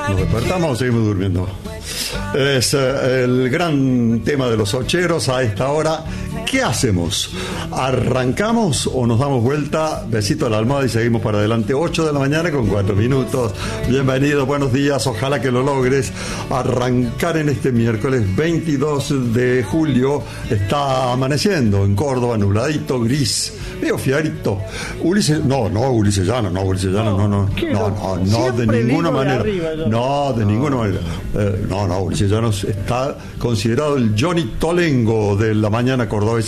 ¿Nos despertamos o seguimos durmiendo? Es el gran tema de los ocheros a esta hora. ¿Qué hacemos? ¿Arrancamos o nos damos vuelta? Besito a la almohada y seguimos para adelante. 8 de la mañana con 4 minutos. Bienvenido, buenos días. Ojalá que lo logres. Arrancar en este miércoles 22 de julio. Está amaneciendo en Córdoba, nubladito, gris, medio fiarito. Ulises Llano, no, de ninguna manera. No, de ninguna manera. Ulises Llano está considerado el Johnny Tolengo de la mañana cordobesa.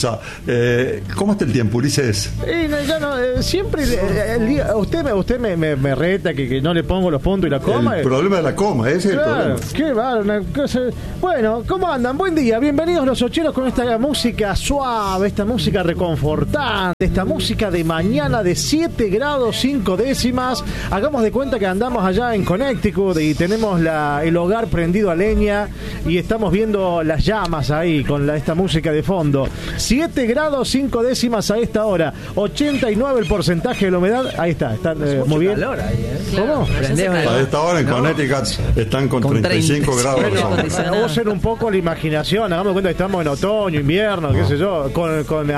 ¿Cómo está el tiempo, Ulises? Siempre el día, usted me reta que no le pongo los puntos y la coma. El problema de la coma, ese es el problema. Qué va, una cosa. Bueno, ¿cómo andan? Buen día, bienvenidos los ocheros con esta música suave, esta música reconfortante, esta música de mañana de 7 grados 5 décimas. Hagamos de cuenta que andamos allá en Connecticut y tenemos el hogar prendido a leña y estamos viendo las llamas ahí con esta música de fondo. 7 grados 5 décimas a esta hora, 89 el porcentaje de la humedad. Ahí está muy bien. Calor ahí, ¿Cómo? A esta hora en Connecticut están con 35 grados. Vamos a hacer un poco la imaginación, hagamos de cuenta que estamos en otoño, invierno, qué sé yo, con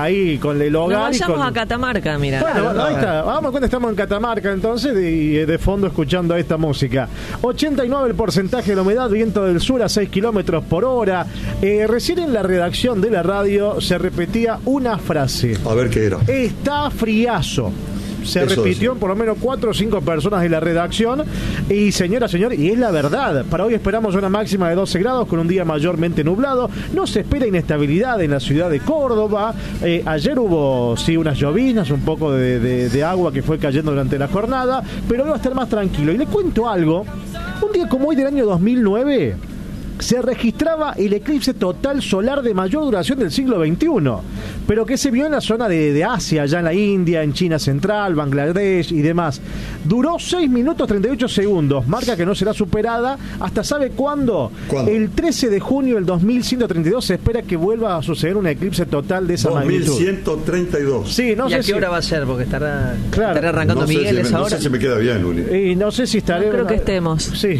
el hogar. No vayamos a Catamarca, mira. Bueno, ahí está, hagamos de cuenta que estamos en Catamarca entonces y de fondo escuchando esta música. 89 el porcentaje de la humedad, viento del sur a 6 kilómetros por hora. Recién en la redacción de la radio se repetía una frase. A ver qué era. Está friazo. Se repitió en por lo menos 4 o 5 personas de la redacción. Y señor, y es la verdad. Para hoy esperamos una máxima de 12 grados con un día mayormente nublado. No se espera inestabilidad en la ciudad de Córdoba. Ayer hubo, sí, unas lloviznas, un poco de agua que fue cayendo durante la jornada. Pero hoy va a estar más tranquilo. Y le cuento algo. Un día como hoy del año 2009... se registraba el eclipse total solar de mayor duración del siglo XXI, pero que se vio en la zona de Asia, allá en la India, en China Central, Bangladesh y demás. Duró 6 minutos 38 segundos, marca que no será superada hasta ¿sabe cuándo? El 13 de junio del 2132 se espera que vuelva a suceder un eclipse total de esa magnitud. 2132. Sí, no ¿Y sé a qué hora va a ser? Porque estará arrancando no sé Miguel esa hora. No sé si me queda bien, Uli. Y no sé si estaré... No creo que estemos. Sí,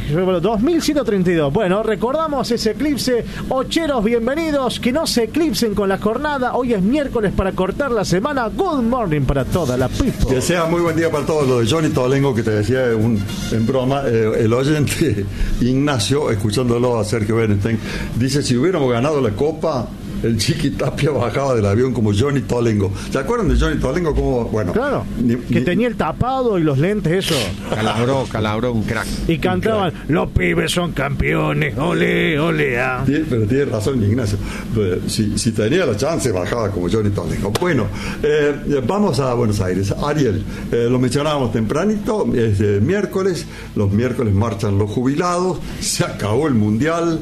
2132. Bueno, recordamos ese eclipse. Ocheros, bienvenidos. Que no se eclipsen con la jornada. Hoy es miércoles para cortar la semana. Good morning para toda la people. Que sea muy buen día para todos. Lo de Johnny Tolengo que te decía en broma, el oyente Ignacio, escuchándolo a Sergio Bernstein, dice: si hubiéramos ganado la Copa, el Chiqui Tapia bajaba del avión como Johnny Tolengo. ¿Se acuerdan de Johnny Tolengo? Como, bueno, claro, que tenía el tapado y los lentes, eso. Calabró, un crack. Y cantaban: los pibes son campeones, ole, ole. Pero tiene razón Ignacio. Si tenía la chance, bajaba como Johnny Tolengo. Bueno, vamos a Buenos Aires. Ariel, lo mencionábamos tempranito, es miércoles. Los miércoles marchan los jubilados. Se acabó el Mundial.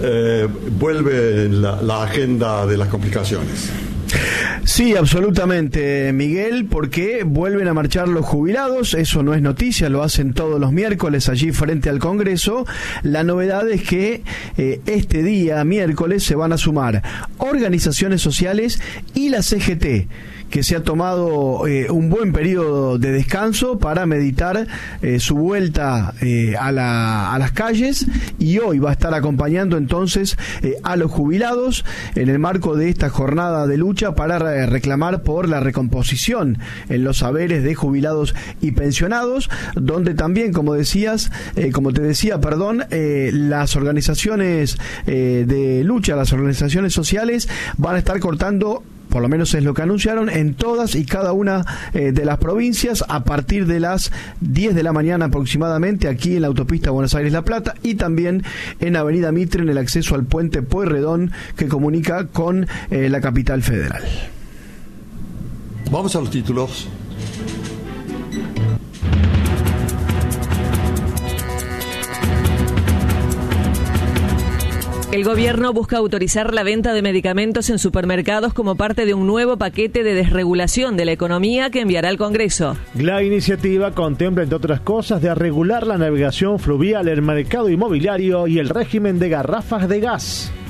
Vuelve la agenda de las complicaciones. Sí, absolutamente, Miguel, porque vuelven a marchar los jubilados. Eso no es noticia, lo hacen todos los miércoles allí frente al Congreso. La novedad es que este día, miércoles, se van a sumar organizaciones sociales y la CGT, que se ha tomado un buen periodo de descanso para meditar su vuelta a las calles, y hoy va a estar acompañando entonces a los jubilados en el marco de esta jornada de lucha para reclamar por la recomposición en los saberes de jubilados y pensionados, donde también, como te decía, las organizaciones de lucha, las organizaciones sociales van a estar cortando, por lo menos es lo que anunciaron, en todas y cada una de las provincias a partir de las 10 de la mañana aproximadamente, aquí en la autopista Buenos Aires-La Plata, y también en Avenida Mitre, en el acceso al puente Pueyrredón que comunica con la capital federal. Vamos a los títulos. El gobierno busca autorizar la venta de medicamentos en supermercados como parte de un nuevo paquete de desregulación de la economía que enviará al Congreso. La iniciativa contempla, entre otras cosas, de regular la navegación fluvial, el mercado inmobiliario y el régimen de garrafas de gas.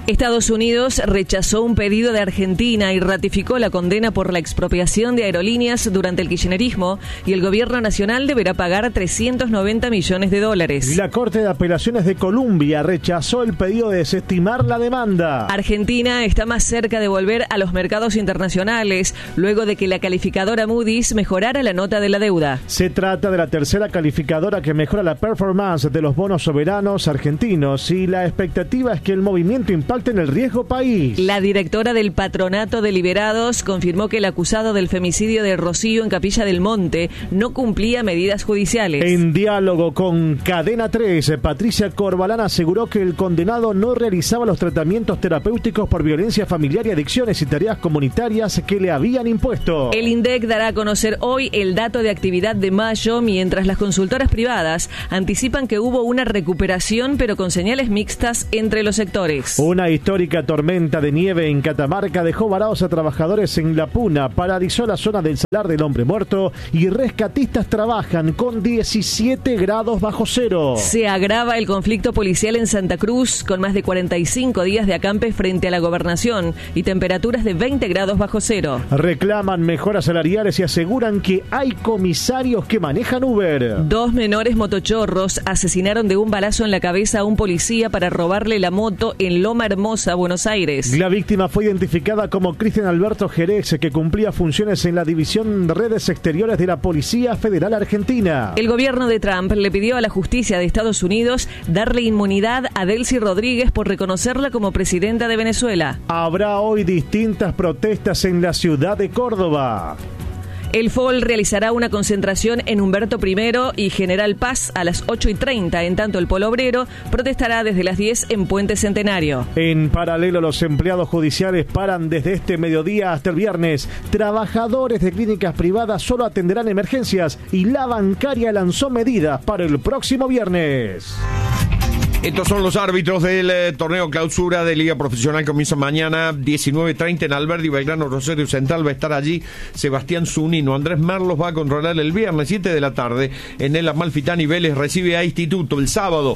Estados Unidos rechazó un pedido de Argentina y ratificó la condena por la expropiación de aerolíneas durante el kirchnerismo, y el gobierno nacional deberá pagar $390 millones. La Corte de Apelaciones de Colombia rechazó el pedido de desestimar la demanda. Argentina está más cerca de volver a los mercados internacionales luego de que la calificadora Moody's mejorara la nota de la deuda. Se trata de la tercera calificadora que mejora la performance de los bonos soberanos argentinos, y la expectativa es que el movimiento impacte en el riesgo país. La directora del Patronato de Liberados confirmó que el acusado del femicidio de Rocío en Capilla del Monte no cumplía medidas judiciales. En diálogo con Cadena 3, Patricia Corbalán aseguró que el condenado no realizaba los tratamientos terapéuticos por violencia familiar y adicciones y tareas comunitarias que le habían impuesto. El INDEC dará a conocer hoy el dato de actividad de mayo, mientras las consultoras privadas anticipan que hubo una recuperación, pero con señales mixtas entre los sectores. Una histórica tormenta de nieve en Catamarca dejó varados a trabajadores en La Puna, paralizó la zona del Salar del Hombre Muerto y rescatistas trabajan con 17 grados bajo cero. Se agrava el conflicto policial en Santa Cruz, con más de 45 días de acampe frente a la gobernación y temperaturas de 20 grados bajo cero. Reclaman mejoras salariales y aseguran que hay comisarios que manejan Uber. 2 menores motochorros asesinaron de un balazo en la cabeza a un policía para robarle la moto en Loma Hermosa, Buenos Aires. La víctima fue identificada como Cristian Alberto Jerez, que cumplía funciones en la División de Redes Exteriores de la Policía Federal Argentina. El gobierno de Trump le pidió a la justicia de Estados Unidos darle inmunidad a Delcy Rodríguez por reconocerla como presidenta de Venezuela. Habrá hoy distintas protestas en la ciudad de Córdoba. El FOL realizará una concentración en Humberto I y General Paz a las 8:30. En tanto, el Polo Obrero protestará desde las 10 en Puente Centenario. En paralelo, los empleados judiciales paran desde este mediodía hasta el viernes. Trabajadores de clínicas privadas solo atenderán emergencias y la bancaria lanzó medidas para el próximo viernes. Estos son los árbitros del torneo clausura de Liga Profesional. Comienza mañana 19:30 en Alberdi, Belgrano, Rosario Central. Va a estar allí Sebastián Zunino. Andrés Merlos va a controlar el viernes 7 de la tarde en el Amalfitani. Vélez recibe a Instituto. El sábado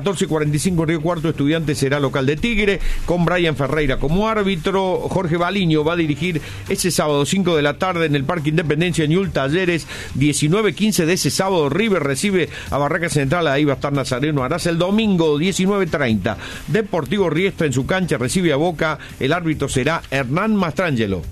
14:45 Río Cuarto, Estudiantes será local de Tigre, con Brian Ferreira como árbitro. Jorge Baliño va a dirigir ese sábado 5 de la tarde en el Parque Independencia, Ñul Talleres. 19:15 de ese sábado River recibe a Barraca Central. Ahí va a estar Nazareno Arás. El domingo 19:30 Deportivo Riestra en su cancha recibe a Boca. El árbitro será Hernán Mastrangelo.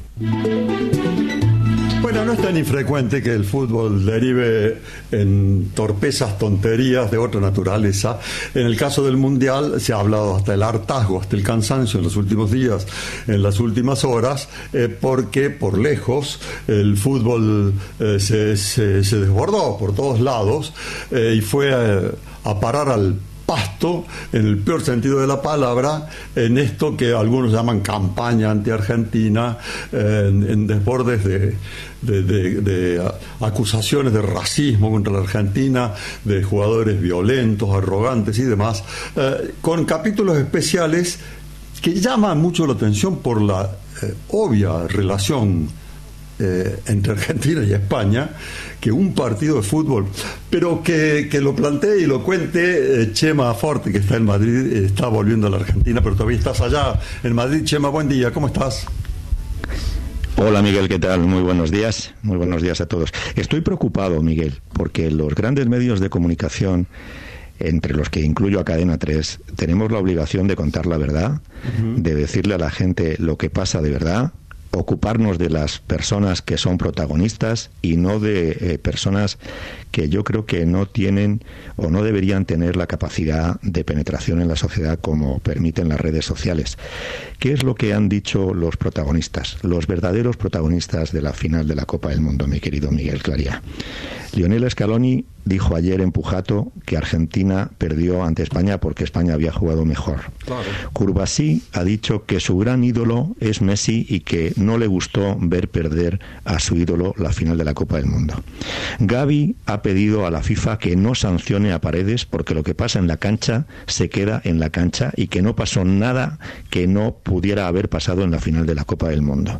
Bueno, no es tan infrecuente que el fútbol derive en torpezas, tonterías de otra naturaleza. En el caso del Mundial se ha hablado hasta el hartazgo, hasta el cansancio en los últimos días, en las últimas horas, porque por lejos el fútbol se desbordó por todos lados y fue a parar al pasto, en el peor sentido de la palabra, en esto que algunos llaman campaña anti-argentina, en desbordes de acusaciones de racismo contra la Argentina, de jugadores violentos, arrogantes y demás, con capítulos especiales que llaman mucho la atención por la obvia relación entre Argentina y España, que un partido de fútbol, pero que lo plantee y lo cuente Chema Forte, que está en Madrid, está volviendo a la Argentina, pero todavía estás allá en Madrid. Chema, buen día, ¿cómo estás? Hola Miguel, ¿qué tal? Muy buenos días a todos. Estoy preocupado, Miguel, porque los grandes medios de comunicación, entre los que incluyo a Cadena 3, tenemos la obligación de contar la verdad, de decirle a la gente lo que pasa de verdad, ocuparnos de las personas que son protagonistas y no de personas que yo creo que no tienen o no deberían tener la capacidad de penetración en la sociedad como permiten las redes sociales. ¿Qué es lo que han dicho los protagonistas, los verdaderos protagonistas de la final de la Copa del Mundo, mi querido Miguel Claría? Lionel Scaloni dijo ayer en Pujato que Argentina perdió ante España porque España había jugado mejor. Claro. Curbasí ha dicho que su gran ídolo es Messi y que no le gustó ver perder a su ídolo la final de la Copa del Mundo. Gavi ha pedido a la FIFA que no sancione a Paredes porque lo que pasa en la cancha se queda en la cancha y que no pasó nada que no pudiera haber pasado en la final de la Copa del Mundo.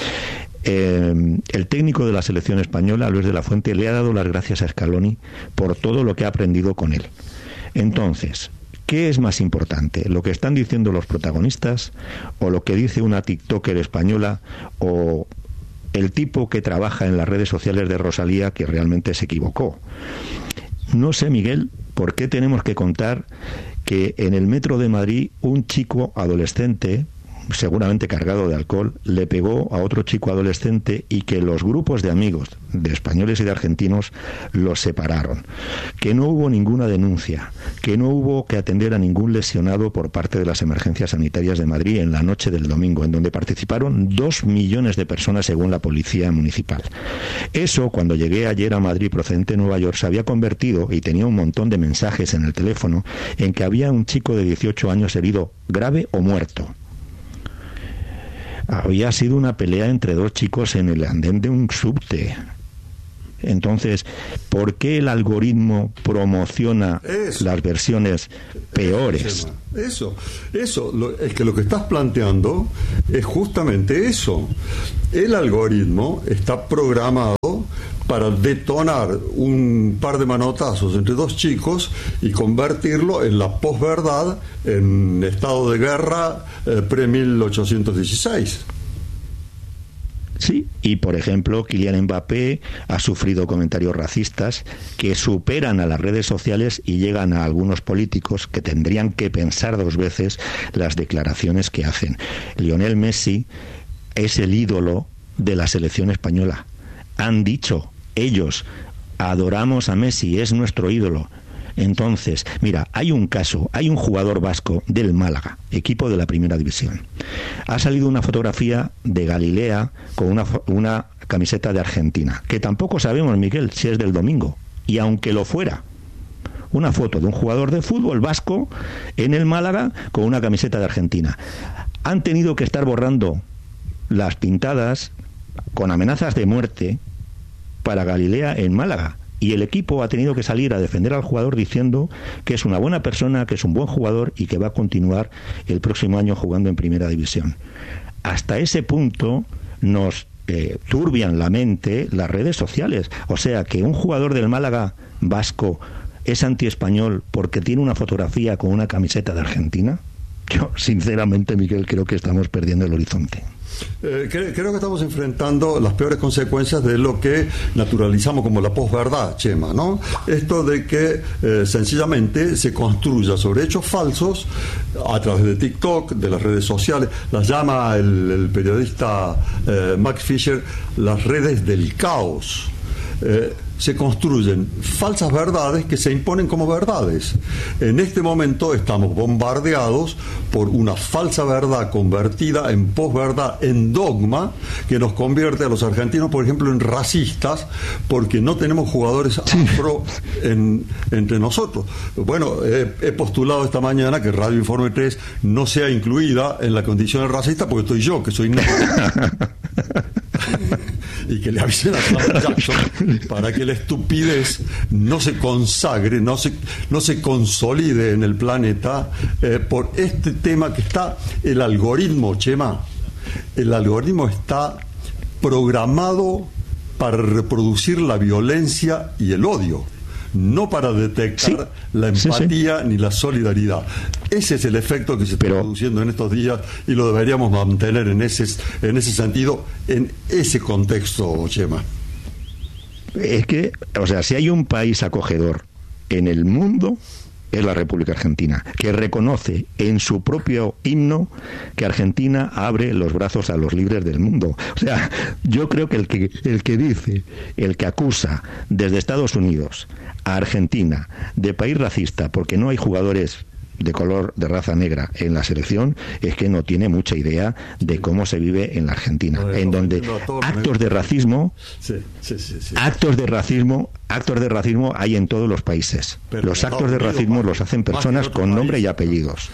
El técnico de la selección española, Luis de la Fuente, le ha dado las gracias a Scaloni por todo lo que ha aprendido con él. Entonces, ¿Qué es más importante? ¿Lo que están diciendo los protagonistas o lo que dice una TikToker española o el tipo que trabaja en las redes sociales de Rosalía que realmente se equivocó? No sé, Miguel, por qué tenemos que contar que en el metro de Madrid un chico adolescente, seguramente cargado de alcohol, le pegó a otro chico adolescente y que los grupos de amigos, de españoles y de argentinos, los separaron. Que no hubo ninguna denuncia, que no hubo que atender a ningún lesionado por parte de las emergencias sanitarias de Madrid en la noche del domingo, en donde participaron 2 millones de personas según la policía municipal. Eso, cuando llegué ayer a Madrid procedente de Nueva York, se había convertido, y tenía un montón de mensajes en el teléfono, en que había un chico de 18 años herido grave o muerto. Había sido una pelea entre 2 chicos en el andén de un subte. Entonces, ¿por qué el algoritmo promociona las versiones peores? Eso, es que lo que estás planteando es justamente eso. El algoritmo está programado para detonar un par de manotazos entre 2 chicos y convertirlo en la posverdad, en estado de guerra pre-1816. Sí, y por ejemplo, Kylian Mbappé ha sufrido comentarios racistas que superan a las redes sociales y llegan a algunos políticos que tendrían que pensar 2 veces las declaraciones que hacen. Lionel Messi es el ídolo de la selección española. Han dicho ellos, adoramos a Messi, es nuestro ídolo. Entonces, mira, hay un caso, hay un jugador vasco del Málaga, equipo de la primera división. Ha salido una fotografía de Galilea con una camiseta de Argentina, que tampoco sabemos, Miguel, si es del domingo. Y aunque lo fuera, una foto de un jugador de fútbol vasco en el Málaga con una camiseta de Argentina. Han tenido que estar borrando las pintadas con amenazas de muerte para Galilea en Málaga. Y el equipo ha tenido que salir a defender al jugador diciendo que es una buena persona, que es un buen jugador y que va a continuar el próximo año jugando en primera división. Hasta ese punto nos turbian la mente las redes sociales. O sea, que un jugador del Málaga vasco es antiespañol porque tiene una fotografía con una camiseta de Argentina. Yo, sinceramente, Miguel, creo que estamos perdiendo el horizonte. Creo que estamos enfrentando las peores consecuencias de lo que naturalizamos como la posverdad, Chema, ¿no? Esto de que sencillamente se construya sobre hechos falsos a través de TikTok, de las redes sociales. Las llama el periodista Max Fisher las redes del caos. Se construyen falsas verdades que se imponen como verdades. En este momento estamos bombardeados por una falsa verdad convertida en posverdad, en dogma, que nos convierte a los argentinos, por ejemplo, en racistas, porque no tenemos jugadores afro entre nosotros. Bueno, he postulado esta mañana que Radio Informe 3 no sea incluida en la condición de racista, porque estoy yo, que soy negro. Y que le avisen a Samuel Jackson para que la estupidez no se consagre, no se consolide en el planeta por este tema que está el algoritmo, Chema. El algoritmo está programado para reproducir la violencia y el odio, no para detectar la empatía ni la solidaridad. Ese es el efecto que se está produciendo en estos días y lo deberíamos mantener en ese sentido, en ese contexto, Chema. Es que, o sea, si hay un país acogedor en el mundo, es la República Argentina, que reconoce en su propio himno que Argentina abre los brazos a los libres del mundo. O sea, yo creo que el que acusa desde Estados Unidos a Argentina de país racista porque no hay jugadores de color de raza negra en la selección, es que no tiene mucha idea de cómo se vive en la Argentina, en donde actos de racismo actos de racismo hay en todos los países. Los actos de racismo los hacen personas con nombre y apellidos.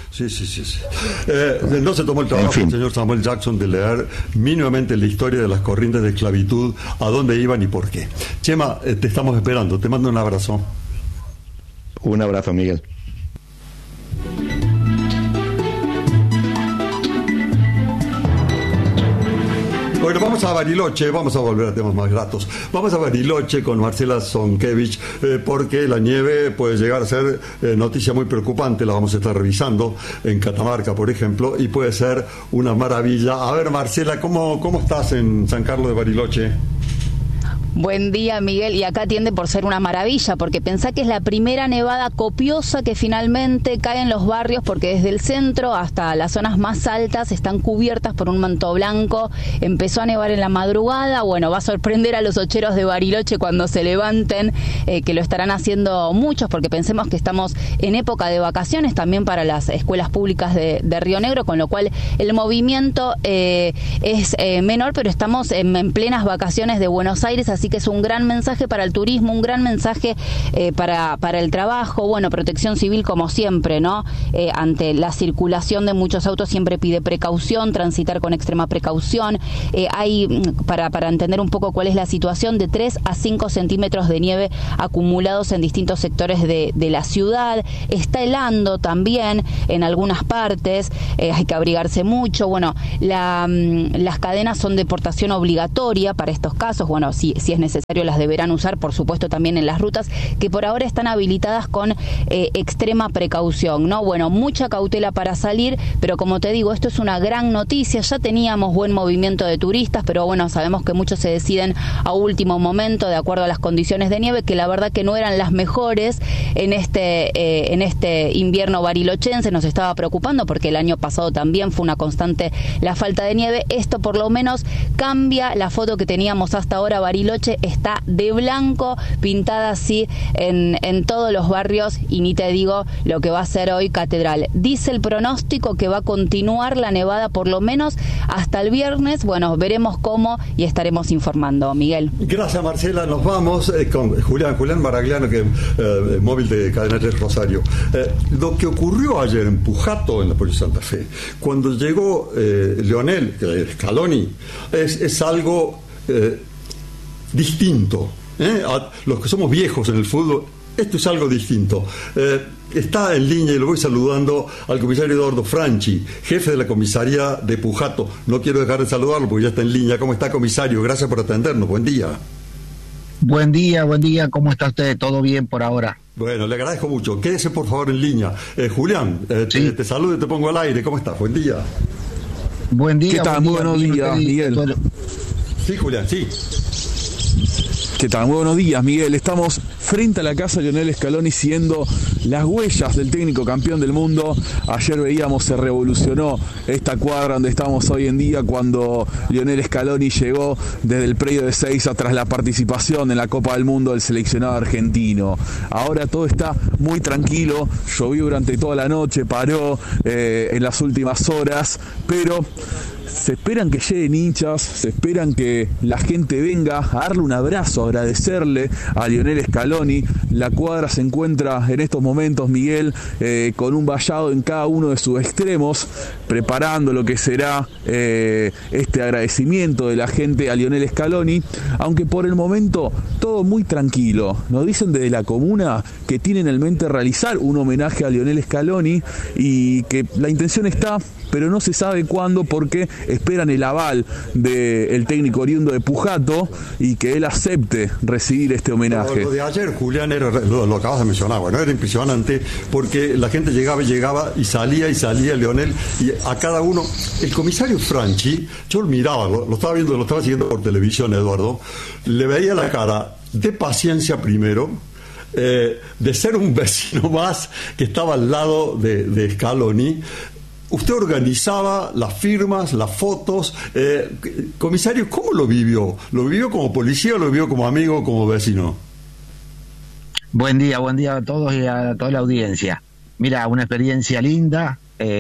No se tomó el trabajo, el señor Samuel Jackson, de leer mínimamente la historia de las corrientes de esclavitud, a dónde iban y por qué. Chema, te estamos esperando, te mando un abrazo. Un abrazo, Miguel. Bueno, vamos a Bariloche, vamos a volver a temas más gratos. Vamos a Bariloche con Marcela Zonkevich, porque la nieve puede llegar a ser noticia muy preocupante, la vamos a estar revisando en Catamarca, por ejemplo, y puede ser una maravilla. A ver, Marcela, ¿cómo estás en San Carlos de Bariloche? Buen día, Miguel, y acá tiende por ser una maravilla, porque pensá que es la primera nevada copiosa que finalmente cae en los barrios, porque desde el centro hasta las zonas más altas están cubiertas por un manto blanco. Empezó a nevar en la madrugada, bueno, va a sorprender a los ocheros de Bariloche cuando se levanten, que lo estarán haciendo muchos, porque pensemos que estamos en época de vacaciones también para las escuelas públicas de Río Negro, con lo cual el movimiento es menor, pero estamos en plenas vacaciones de Buenos Aires, así que es un gran mensaje para el turismo, un gran mensaje para el trabajo. Bueno, Protección Civil, como siempre, ¿no? Ante la circulación de muchos autos siempre pide precaución, transitar con extrema precaución. Hay, para entender un poco cuál es la situación, de 3 a 5 centímetros de nieve acumulados en distintos sectores de la ciudad. Está helando también en algunas partes, hay que abrigarse mucho. Bueno, las cadenas son de portación obligatoria para estos casos. Bueno, si es necesario las deberán usar, por supuesto, también en las rutas que por ahora están habilitadas con extrema precaución, ¿no? Bueno, mucha cautela para salir, pero como te digo, esto es una gran noticia. Ya teníamos buen movimiento de turistas, pero bueno, sabemos que muchos se deciden a último momento de acuerdo a las condiciones de nieve, que la verdad que no eran las mejores en este invierno barilochense. Nos estaba preocupando porque el año pasado también fue una constante la falta de nieve. Esto por lo menos cambia la foto que teníamos hasta ahora. Bariloche está de blanco, pintada así en todos los barrios, y ni te digo lo que va a ser hoy Catedral. Dice el pronóstico que va a continuar la nevada por lo menos hasta el viernes. Bueno, veremos cómo y estaremos informando, Miguel. Gracias, Marcela. Nos vamos con Julián Maragliano, que móvil de Cadena 3 Rosario. Lo que ocurrió ayer en Pujato, en la provincia de Santa Fe, cuando llegó Lionel Scaloni, es algo distinto. A los que somos viejos en el fútbol, esto es algo distinto. Está en línea, y lo voy saludando, al comisario Eduardo Franchi, jefe de la comisaría de Pujato. No quiero dejar de saludarlo porque ya está en línea. ¿Cómo está, comisario? Gracias por atendernos. Buen día. Buen día. ¿Cómo está usted? ¿Todo bien por ahora? Bueno, le agradezco mucho. Quédese por favor en línea. Julián, sí. te saludo y te pongo al aire. ¿Cómo estás? Buen día. Buen día. ¿Qué tal? Muy buenos días, Miguel. Sí, Julián, sí. ¿Qué tal? Muy buenos días, Miguel. Estamos frente a la casa de Lionel Scaloni, siguiendo las huellas del técnico campeón del mundo. Ayer veíamos, se revolucionó esta cuadra donde estamos hoy en día cuando Lionel Scaloni llegó desde el predio de Seiza tras la participación en la Copa del Mundo del seleccionado argentino. Ahora todo está muy tranquilo, llovió durante toda la noche, paró en las últimas horas, pero se esperan que lleguen hinchas, se esperan que la gente venga a darle un abrazo, a agradecerle a Lionel Scaloni. La cuadra se encuentra en estos momentos, Miguel, con un vallado en cada uno de sus extremos, preparando lo que será este agradecimiento de la gente a Lionel Scaloni, aunque por el momento todo muy tranquilo. Nos dicen desde la comuna que tienen en mente realizar un homenaje a Lionel Scaloni y que la intención está, pero no se sabe cuándo, porque esperan el aval del técnico oriundo de Pujato y que él acepte recibir este homenaje. Lo de ayer, Julián, lo acabas de mencionar, bueno, era impresionante porque la gente llegaba y salía Lionel, y a cada uno, el comisario Franchi, yo lo miraba, lo estaba viendo, lo estaba siguiendo por televisión, Eduardo, le veía la cara de paciencia primero, de ser un vecino más que estaba al lado de Scaloni. Usted organizaba las firmas, las fotos. Comisario, ¿cómo lo vivió? ¿Lo vivió como policía o lo vivió como amigo, como vecino? Buen día a todos y a toda la audiencia. Mira, una experiencia linda.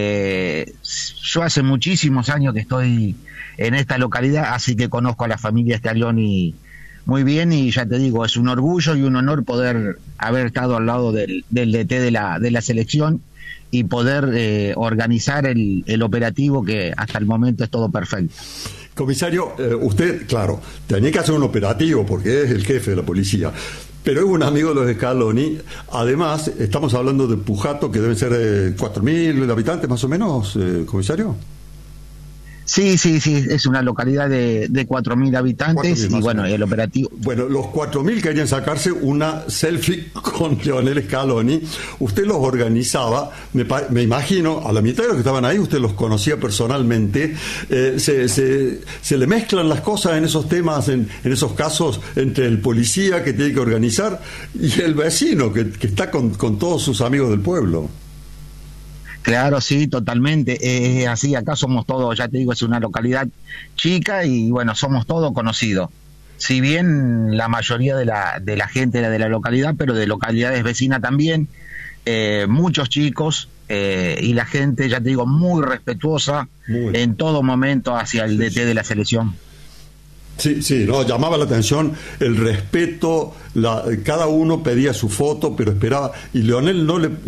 Yo hace muchísimos años que estoy en esta localidad, así que conozco a la familia Scaloni muy bien, y ya te digo, es un orgullo y un honor poder haber estado al lado del DT de la selección y poder organizar el operativo, que hasta el momento es todo perfecto. Comisario, usted, claro, tenía que hacer un operativo porque es el jefe de la policía, pero es un amigo de los Scaloni. Además, estamos hablando de Pujato, que deben ser 4.000 habitantes más o menos, comisario. Sí, es una localidad de 4.000 habitantes 4.000 y bueno, el operativo... Bueno, los 4.000 querían sacarse una selfie con Lionel Scaloni. Usted los organizaba, me imagino, a la mitad de los que estaban ahí, usted los conocía personalmente. Se le mezclan las cosas en esos temas, en esos casos, entre el policía que tiene que organizar y el vecino que está con todos sus amigos del pueblo. Claro, sí, totalmente. Así, acá somos todos, ya te digo, es una localidad chica y bueno, somos todos conocidos. Si bien la mayoría de la gente era de la localidad, pero de localidades vecinas también, muchos chicos y la gente, ya te digo, muy respetuosa en todo momento hacia el DT de la selección. Sí, no, llamaba la atención el respeto, cada uno pedía su foto, pero esperaba, y Lionel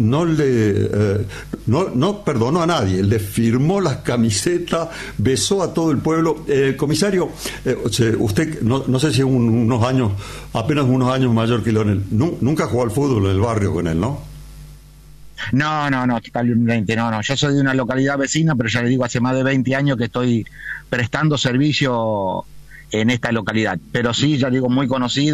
no perdonó a nadie, le firmó las camisetas, besó a todo el pueblo. Comisario, usted, no sé si apenas unos años mayor que Lionel, nunca jugó al fútbol en el barrio con él, ¿no? No, totalmente no. Yo soy de una localidad vecina, pero ya le digo, hace más de 20 años que estoy prestando servicio en esta localidad, pero sí, ya digo, muy conocido.